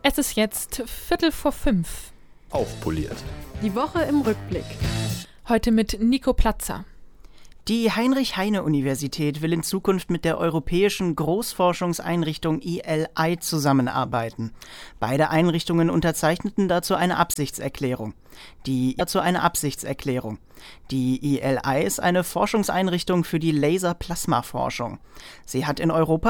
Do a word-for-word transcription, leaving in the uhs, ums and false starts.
Es ist jetzt Viertel vor fünf. Aufpoliert. Die Woche im Rückblick. Heute mit Nico Platzer. Die Heinrich-Heine-Universität will in Zukunft mit der europäischen Großforschungseinrichtung E L I zusammenarbeiten. Beide Einrichtungen unterzeichneten dazu eine Absichtserklärung. Die dazu eine Absichtserklärung. Die E L I ist eine Forschungseinrichtung für die Laser-Plasma-Forschung. Sie hat in Europa